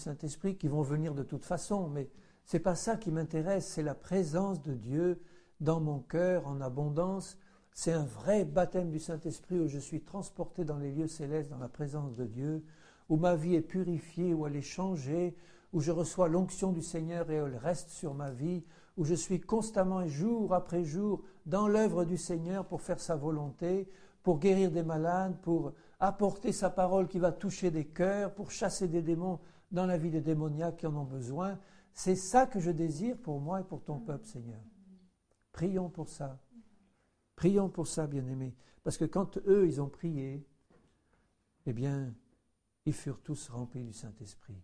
Saint-Esprit qui vont venir de toute façon, mais c'est pas ça qui m'intéresse, c'est la présence de Dieu dans mon cœur en abondance. C'est un vrai baptême du Saint-Esprit où je suis transporté dans les lieux célestes, dans la présence de Dieu, où ma vie est purifiée, où elle est changée, où je reçois l'onction du Seigneur et elle reste sur ma vie, où je suis constamment et jour après jour dans l'œuvre du Seigneur pour faire sa volonté, pour guérir des malades, pour apporter sa parole qui va toucher des cœurs, pour chasser des démons dans la vie des démoniaques qui en ont besoin. C'est ça que je désire pour moi et pour ton peuple, Seigneur. Prions pour ça. Prions pour ça, bien-aimés. Parce que quand eux, ils ont prié, eh bien, ils furent tous remplis du Saint-Esprit.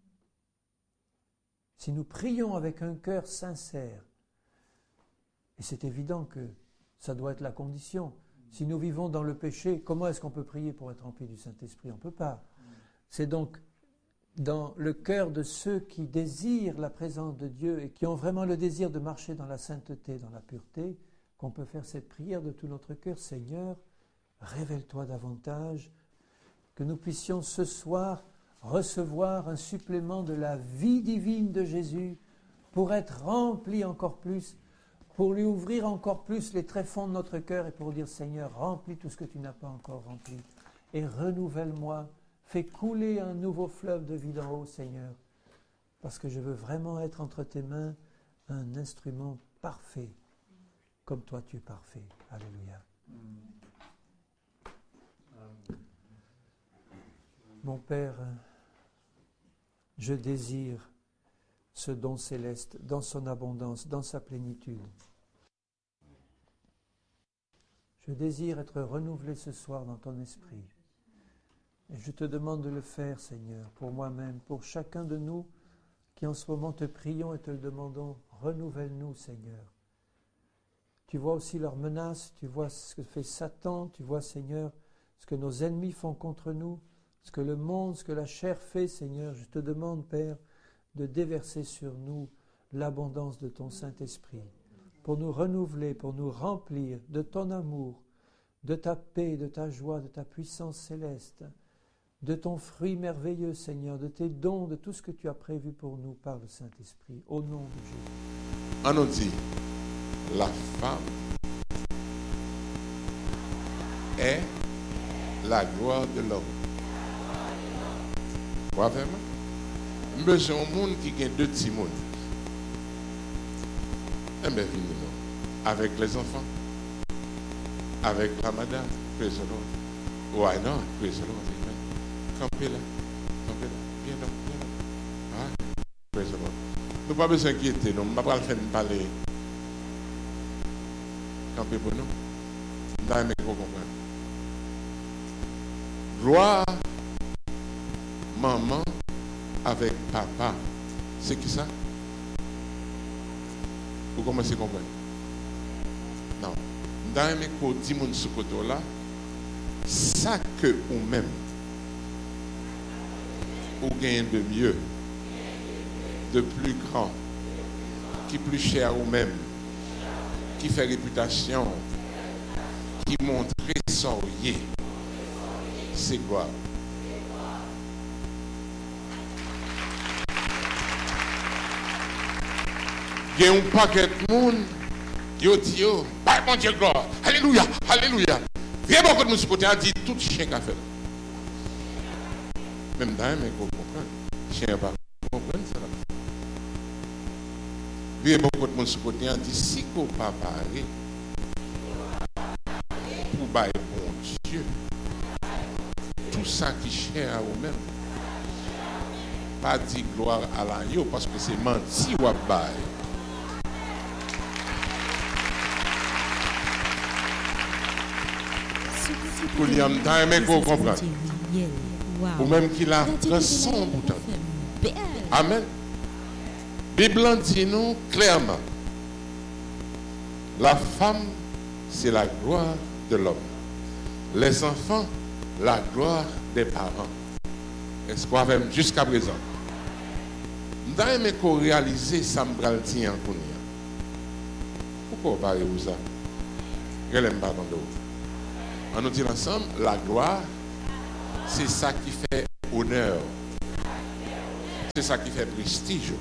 Si nous prions avec un cœur sincère, et c'est évident que ça doit être la condition, si nous vivons dans le péché, comment est-ce qu'on peut prier pour être rempli du Saint-Esprit? On ne peut pas. C'est donc dans le cœur de ceux qui désirent la présence de Dieu et qui ont vraiment le désir de marcher dans la sainteté, dans la pureté, qu'on peut faire cette prière de tout notre cœur. Seigneur, révèle-toi davantage, que nous puissions ce soir recevoir un supplément de la vie divine de Jésus pour être remplis encore plus, pour lui ouvrir encore plus les tréfonds de notre cœur et pour dire, Seigneur, remplis tout ce que tu n'as pas encore rempli et renouvelle-moi, fais couler un nouveau fleuve de vie d'en haut, Seigneur, parce que je veux vraiment être entre tes mains un instrument parfait, comme toi tu es parfait. Alléluia. Mon Père, je désire ce don céleste dans son abondance, dans sa plénitude. Je désire être renouvelé ce soir dans ton esprit. Et je te demande de le faire, Seigneur, pour moi-même, pour chacun de nous qui en ce moment te prions et te le demandons. Renouvelle-nous, Seigneur. Tu vois aussi leurs menaces, tu vois ce que fait Satan, tu vois, Seigneur, ce que nos ennemis font contre nous, ce que le monde, ce que la chair fait, Seigneur. Je te demande, Père, de déverser sur nous l'abondance de ton Saint-Esprit, pour nous renouveler, pour nous remplir de ton amour, de ta paix, de ta joie, de ta puissance céleste, de ton fruit merveilleux, Seigneur, de tes dons, de tout ce que tu as prévu pour nous par le Saint-Esprit, au nom de Jésus. On nous dit, la femme est la gloire de l'homme. Vous voyez, besoin d'un monde qui a deux petits mondes. Eh bien, venez-nous. Avec les enfants, avec la madame, praise the Lord. Why not? Praise the Lord. Campez là, viens là. Ah, praise the Lord. Nous n'avons pas besoin d'inquiéter, nous ne pouvons pas faire parler. Campez pour nous. Nous allons comprendre. Gloire, maman avec papa. C'est qui ça? Vous commencez à comprendre? Non. Dans mes cours, dis-moi ce côté-là, ça que ou même, ou gagne de mieux, de plus grand, qui plus cher ou même, qui fait réputation, qui montre trésorier, c'est quoi? Il y a un paquet de monde qui dit, oh, mon Dieu, gloire, alléluia, alléluia. Viens beaucoup de monde sur côté a dit tout chien qu'a fait. Même dans mais vous comprenez. Chien pas comprendre ça. Viens beaucoup de monde sur côté a dit si qu'on pas parler pour bailler bon Dieu. Tout ça qui cher à vous-même. Pas dit gloire à l'agneau parce que c'est menti ou à bailler. Pour lui mais vous comprenez. Ou même qu'il a son bouton. Amen. Bible dit nous clairement. La femme, c'est la gloire de l'homme. Les enfants, la gloire des parents. Est-ce qu'on a jusqu'à présent? Nous avons réalisé ça me dit en Kounia. Pourquoi parlez-vous ça? Je n'aime pas dans l'eau. On nous dit ensemble, la gloire, c'est ça qui fait honneur. C'est ça qui fait prestige.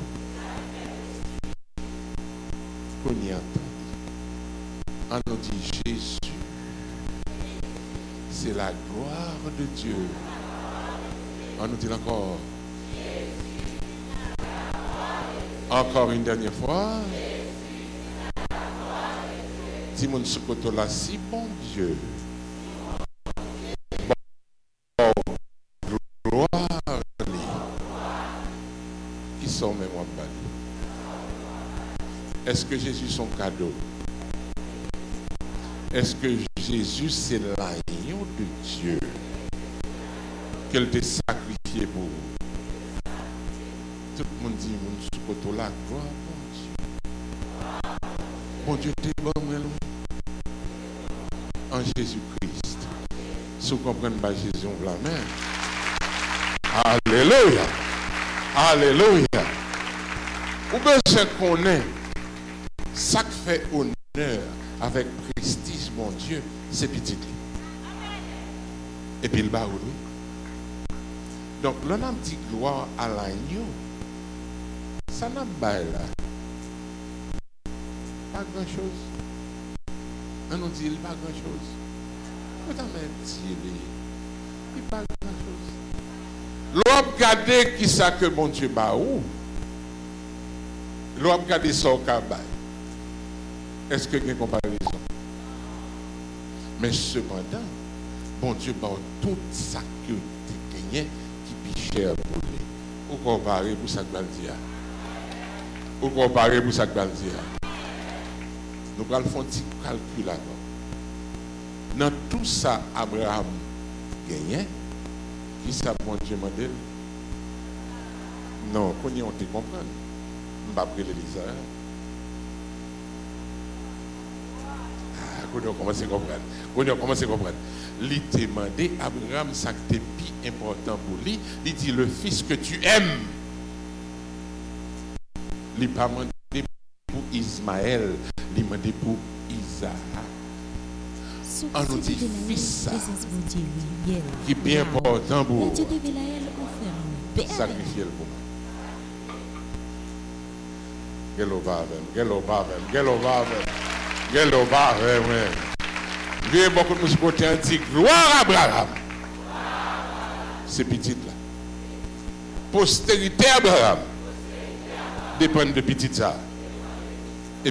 Qu'on y entend. On nous dit Jésus, c'est la gloire de Dieu. On nous dit encore. Encore une dernière fois. Simon Sokoto là, si bon Dieu. Bon, gloire qui sont même en bas. Est-ce que Jésus est son cadeau? Est-ce que Jésus c'est l'agneau de Dieu qu'elle t'a sacrifié pour vous? Tout le monde dit, mon Sokoto là, gloire, bon Dieu t'es bon, moi, en Jésus-Christ. Si vous comprenez pas Jésus, on la main. Alléluia. Alléluia. Ou besoin qu'on ait ça qui fait honneur avec prestige, mon Dieu, c'est petit. Et puis le bas, oui. Donc, l'on a dit gloire à l'agneau. Ça n'a pas là. Pas grand-chose. On nous dit, il n'y a pas grand-chose. Vous avez dit, il n'y a pas grand-chose. L'homme regarde qui ça que mon Dieu bat où? L'homme regarde son cabane. Est-ce que il y a une comparaison? Mais cependant, bon Dieu bat tout ça que tu gagnes qui est cher pour lui. Ou comparer pour ça que je dire. Ou comparer pour ça que je dire. Nous allons faire un petit calcul là-bas. Dans tout ça, Abraham gagnait. Qui ça, bon Dieu, m'a dit? Non, qu'on y on te comprend. Je ne vais pas prier l'Élisa. Qu'on a commencé à comprendre. Qu'on a commencé à comprendre. Il t'a demandé, Abraham, ça qui est plus important pour lui, il dit le fils que tu aimes. Il n'a pas demandé pour Ismaël. Il m'a dit pour Isaac. On nous dit fils qui est bien important pour sacrifier le pour moi. Il y a beaucoup de musique qui dit gloire à Abraham. C'est petit là. Postérité Abraham dépend de petit ça.